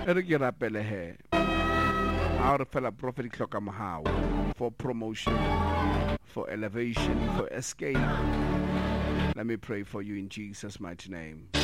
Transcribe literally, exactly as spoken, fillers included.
E re ke rapele he. A re fela prophet hloka mahao for promotion, for elevation, for escape. Let me pray for you in Jesus' mighty name.